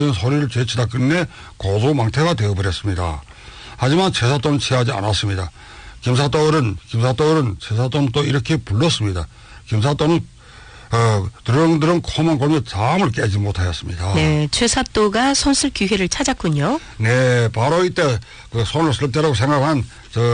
소리를 제치다 끝내 고소망태가 되어버렸습니다. 하지만 최사또는 취하지 않았습니다. 김사또 어른 최사또는 또 이렇게 불렀습니다. 김사또는 드렁드렁 코만 골며 잠을 깨지 못하였습니다. 네, 최사또가 손쓸 기회를 찾았군요. 네, 바로 이때 그 손을 쓸 때라고 생각한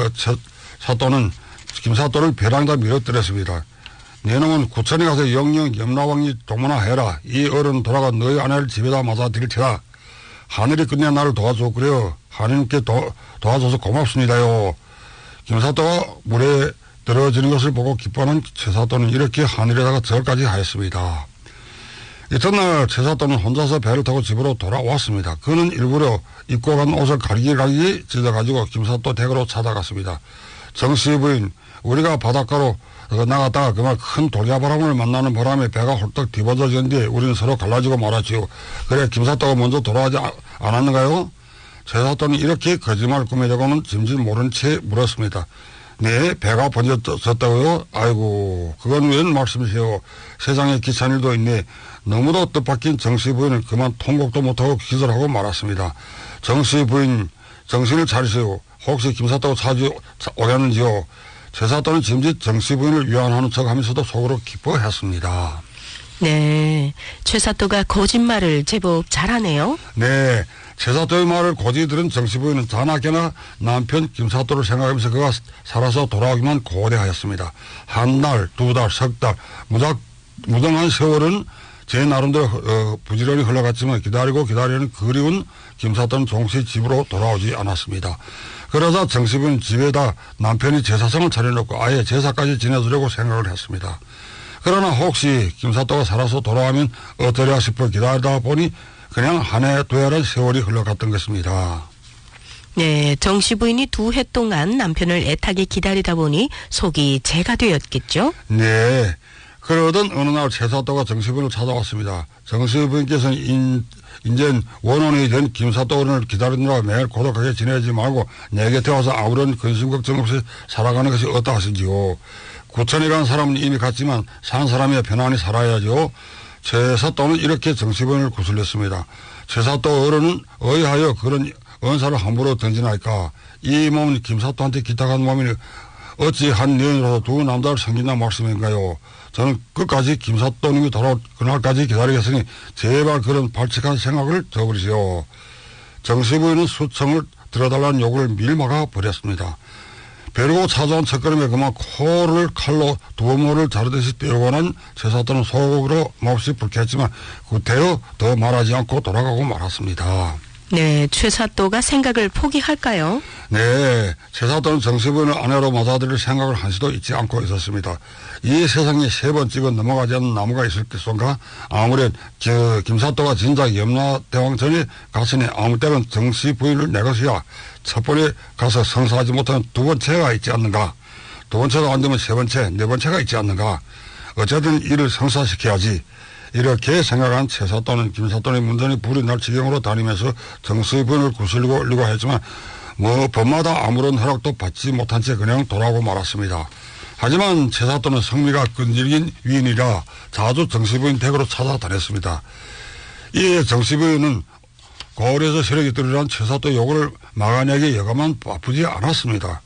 사또는 김사또를 벼랑다 밀어뜨렸습니다. 너는 구천에 가서 영영 염라왕이 동문화해라. 이 어른 돌아가 너희 아내를 집에다 맞아 드릴 테라. 하늘이 끝내 나를 도와줘 그래요. 하느님께 도와줘서 고맙습니다요. 김사또가 물에 떨어지는 것을 보고 기뻐하는 최사또는 이렇게 하늘에다가 절까지 하였습니다. 이튿날 최사또는 혼자서 배를 타고 집으로 돌아왔습니다. 그는 일부러 입고 간 옷을 갈기갈기 찢어가지고 김사또 댁으로 찾아갔습니다. 정씨 부인, 우리가 바닷가로 나갔다가 그만 큰 돌야바람을 만나는 바람에 배가 홀딱 뒤집어졌는데 우리는 서로 갈라지고 말았지요. 그래 김사또가 먼저 돌아가지 않았는가요? 최사또는 이렇게 거짓말을 꾸며대고는 짐짓 모른 채 물었습니다. 네, 배가 번졌다고요? 아이고, 그건 웬 말씀이세요? 세상에 귀찮은 일도 있네. 너무도 뜻밖인 정씨 부인은 그만 통곡도 못하고 기절하고 말았습니다. 정씨 부인, 정신을 차리세요. 혹시 김사또가 오겠는지요? 최사또는 짐짓 정씨 부인을 위안하는 척하면서도 속으로 기뻐했습니다. 네, 최사또가 거짓말을 제법 잘하네요. 네, 최사또의 말을 고지 들은 정씨 부인은 자나깨나 남편 김사또를 생각하면서 그가 살아서 돌아오기만 고대하였습니다. 한 달, 두 달, 석 달, 무정한 세월은 제 나름대로 부지런히 흘러갔지만 기다리는 그리운 김사또는 종시 집으로 돌아오지 않았습니다. 그러자 정씨 부인은 집에다 남편이 제사상을 차려놓고 아예 제사까지 지내주려고 생각을 했습니다. 그러나 혹시 김사또가 살아서 돌아오면 어떠랴 싶어 기다리다 보니 그냥 한 해 두 해란 세월이 흘러갔던 것입니다. 네, 정씨 부인이 두 해 동안 남편을 애타게 기다리다 보니 속이 재가 되었겠죠? 네, 그러던 어느 날 최사또가 정씨 부인을 찾아왔습니다. 정씨 부인께서는 인젠 원혼이 된 김사또 어른을 기다리느라 매일 고독하게 지내지 말고 내 곁에 와서 아무런 근심 걱정 없이 살아가는 것이 어떠하신지요. 구천에 간 사람은 이미 갔지만 산 사람이야 편안히 살아야죠. 최사또는 이렇게 정씨 부인을 구슬렸습니다. 최사또 어른은 어이하여 그런 언사를 함부로 던지나이까. 이 몸은 김사또한테 기탁한 몸이니 어찌 한 여인으로서 두 남자를 섬긴다 말씀인가요. 저는 끝까지 김사또님이 돌아올 그날까지 기다리겠으니 제발 그런 발칙한 생각을 저버리시오. 정씨 부인은 수청을 들어달라는 요구를 밀막아 버렸습니다. 벼르고 찾아온 첫걸음에 그만 코를 칼로 두모를 자르듯이 떼어고는 최사또는 속으로 몹시 불쾌했지만 구태여 더 말하지 않고 돌아가고 말았습니다. 네, 최사또가 생각을 포기할까요? 네, 최사또는 정씨 부인을 아내로 맞아들일 생각을 한시도 잊지 않고 있었습니다. 이 세상에 세 번 찍어 넘어가지 않는 나무가 있을 것인가? 아무래도 김사또가 진작 염라대왕 전에 갔으니 아무 때는 정씨 부인을 내 것이야. 첫 번에 가서 성사하지 못하는 두 번째가 있지 않는가? 두 번째도 안 되면 세 번째, 네 번째가 있지 않는가? 어쨌든 이를 성사시켜야지. 이렇게 생각한 최사또는 김사또의 문전이 불이 날 지경으로 다니면서 정씨 부인을 구슬리고 올리고 했지만 밤마다 아무런 허락도 받지 못한 채 그냥 돌아오고 말았습니다. 하지만 최사또는 성미가 끈질긴 위인이라 자주 정씨 부인 댁으로 찾아다녔습니다. 이에 정씨 부인은 고을에서 세력이 들으란 최사또 요구를 막아내기 여가만 바쁘지 않았습니다.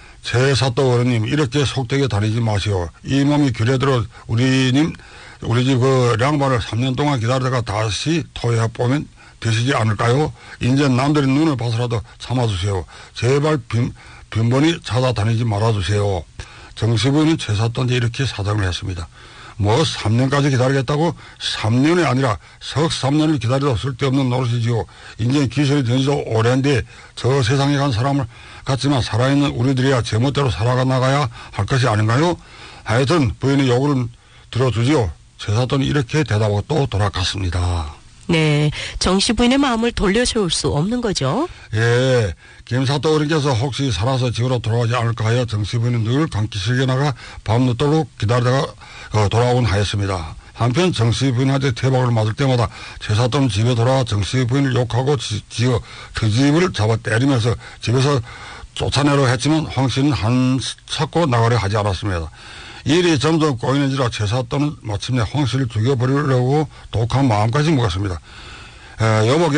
최사또 어른님 이렇게 속되게 다니지 마시오. 이 몸이 규례대로 우리 집 그 량반을 3년 동안 기다리다가 다시 토해 보면 되시지 않을까요? 이제 남들의 눈을 봐서라도 참아주세요. 제발 빈번히 찾아다니지 말아주세요. 정씨 부인은 최사또한테 이렇게 사정을 했습니다. 뭐 3년까지 기다리겠다고? 3년이 아니라 석 3년을 기다려도 쓸데없는 노릇이지요. 이제 기술이 된 지도 오랜데 저 세상에 간 사람을 같지만 살아있는 우리들이야 제멋대로 살아가 나가야 할 것이 아닌가요? 하여튼 부인의 요구를 들어주지요. 최사또는 이렇게 대답하고 또 돌아갔습니다. 네, 정씨 부인의 마음을 돌려세울 수 없는 거죠? 예, 김사또 어른께서 혹시 살아서 집으로 돌아오지 않을까 하여 정씨 부인은 늘 감기실에 나가 밤늦도록 기다리다가 돌아오곤 하였습니다. 한편 정씨 부인한테 태박을 맞을 때마다 최사또는 집에 돌아와 정씨 부인을 욕하고 지어 그 집을 잡아 때리면서 집에서 쫓아내려 했지만 황씨는 한 찾고 나가려 하지 않았습니다. 일이 점점 꼬이는지라 최사또는 마침내 황씨를 죽여버리려고 독한 마음까지 먹었습니다. 여보